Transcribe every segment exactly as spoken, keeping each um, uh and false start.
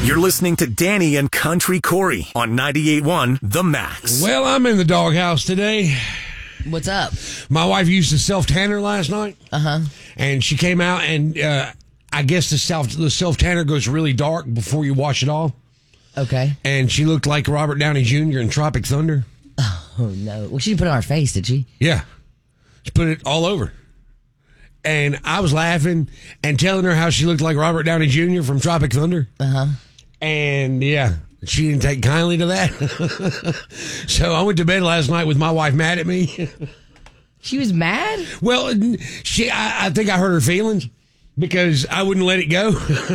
You're listening to Danny and Country Corey on ninety-eight point one The Max. Well, I'm in the doghouse today. What's up? My wife used a self-tanner last night. Uh-huh. And she came out and uh, I guess the self the self-tanner goes really dark before you wash it off. Okay. And she looked like Robert Downey Junior in Tropic Thunder. Oh, no. Well, she didn't put it on her face, did she? Yeah. She put it all over. And I was laughing and telling her how she looked like Robert Downey Junior from Tropic Thunder. Uh-huh. And, yeah, she didn't take kindly to that. So I went to bed last night with my wife mad at me. She was mad? Well, she. I, I think I hurt her feelings because I wouldn't let it go.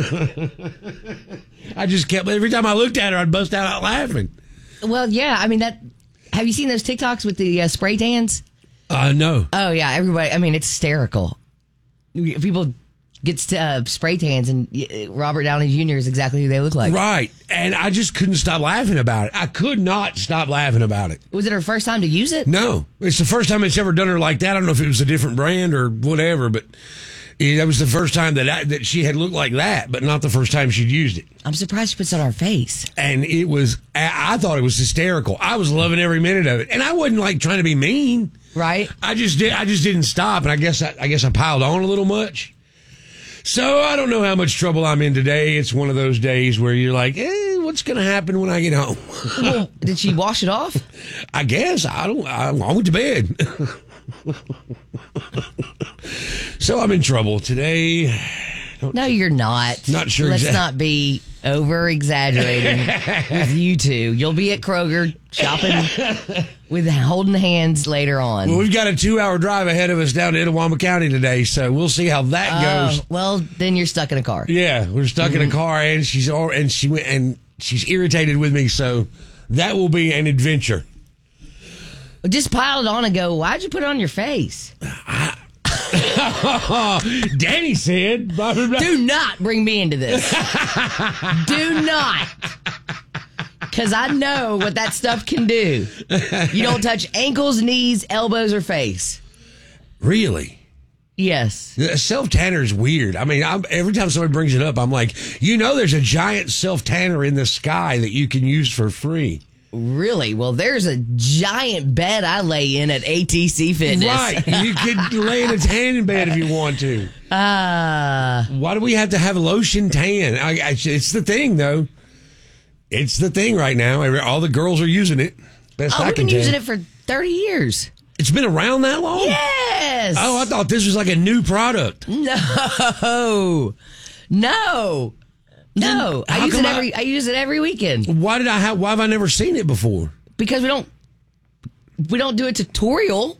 I just kept, every time I looked at her, I'd bust out laughing. Well, yeah. I mean, that. Have you seen those TikToks with the uh, spray tans? Uh, no. Oh, yeah. Everybody. I mean, it's hysterical. People get uh, spray tans, and Robert Downey Junior is exactly who they look like. Right. And I just couldn't stop laughing about it. I could not stop laughing about it. Was it her first time to use it? No. It's the first time it's ever done her like that. I don't know if it was a different brand or whatever, but it, that was the first time that I, that she had looked like that, but not the first time she'd used it. I'm surprised she puts it on her face. And it was, I, I thought it was hysterical. I was loving every minute of it. And I wasn't like trying to be mean. Right. I just did. I just didn't stop, and I guess I, I guess I piled on a little much. So I don't know how much trouble I'm in today. It's one of those days where you're like, eh, what's going to happen when I get home? Well, did she wash it off? I guess I don't. I, I went to bed. So I'm in trouble today. No, you're not. Not sure. Let's exactly. not be over exaggerating with you two. You'll be at Kroger shopping with holding hands later on. Well, we've got a two-hour drive ahead of us down to Itawamba County today, so we'll see how that Oh, goes. well, then you're stuck in a car. Yeah, we're stuck Mm-hmm. in a car, and she's all, and she went and she's irritated with me, so that will be an adventure. Just pile it on and go, why'd you put it on your face? Danny said, Do not bring me into this. Do not. Because I know what that stuff can do. You don't touch ankles, knees, elbows, or face. Really? Yes. Self-tanner is weird. I mean, I'm, every time somebody brings it up, I'm like, you know there's a giant self-tanner in the sky that you can use for free. Really? Well, there's a giant bed I lay in at A T C Fitness. Right. You could lay in a tanning bed if you want to. Ah. Uh, Why do we have to have lotion tan? I, I, it's the thing, though. It's the thing right now. All the girls are using it. Best oh, I we've can been tell. using it for thirty years. It's been around that long? Yes. Oh, I thought this was like a new product. No. No. No. I How use it come every I, I use it every weekend. Why did I have? Why have I never seen it before? Because we don't we don't do a tutorial.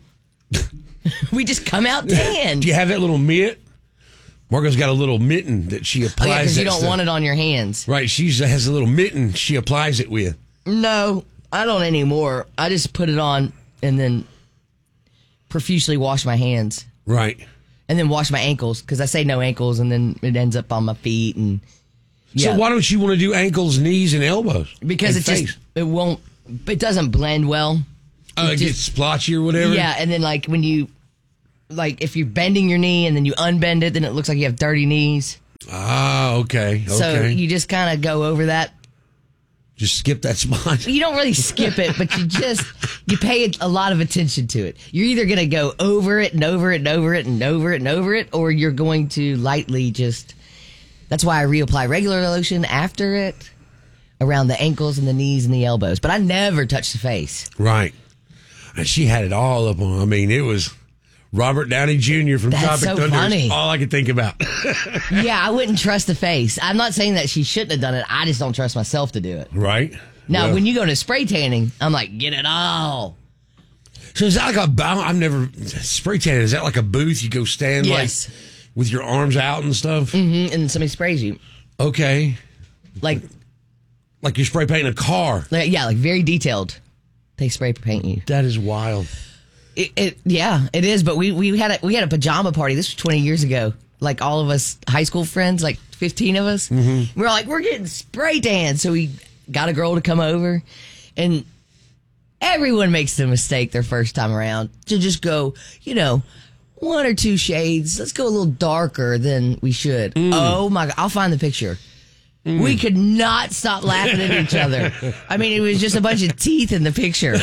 We just come out tan. Do you have that little mitt? Margo's got a little mitten that she applies. Oh, yeah, because you that don't stuff. want it on your hands. Right, she has a little mitten she applies it with. No, I don't anymore. I just put it on and then profusely wash my hands. Right. And then wash my ankles, because I say no ankles, and then it ends up on my feet. And yeah. So why don't you want to do ankles, knees, and elbows? Because and it just, it won't, it doesn't blend well. Oh, it, it gets just, splotchy or whatever? Yeah, and then like when you, like if you're bending your knee and then you unbend it, then it looks like you have dirty knees. Ah, okay. So okay. you just kind of go over that. Just skip that spot. You don't really skip it, but you just, you pay a lot of attention to it. You're either going to go over it and over it and over it and over it and over it, or you're going to lightly just, that's why I reapply regular lotion after it around the ankles and the knees and the elbows. But I never touch the face. Right. And she had it all up on, I mean, it was Robert Downey Junior from That's Tropic so Thunder. funny. All I could think about. Yeah, I wouldn't trust the face. I'm not saying that she shouldn't have done it. I just don't trust myself to do it. Right. Now, Well, when you go to spray tanning, I'm like, get it all. So is that like a bow? I've never spray tanning. Is that like a booth? You go stand Yes. like with your arms out and stuff? Mm-hmm, and somebody sprays you. Okay. Like, Like you're spray painting a car. like yeah, like very detailed. They spray paint you. That is wild. It, it yeah, it is. But we we had a we had a pajama party. This was twenty years ago. Like all of us high school friends, like fifteen of us. Mm-hmm. We were like, we're getting spray tan. So we got a girl to come over, and everyone makes the mistake their first time around to just go, you know, one or two shades. Let's go a little darker than we should. Mm. Oh my God. I'll find the picture. We could not stop laughing at each other. I mean, it was just a bunch of teeth in the picture.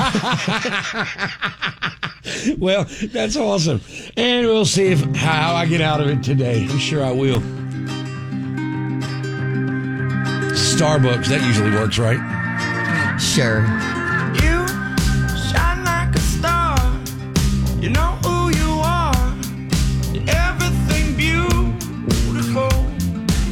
Well, that's awesome. And we'll see if how I get out of it today. I'm sure I will. Starbucks, that usually works, right? Sure. You shine like a star, you know.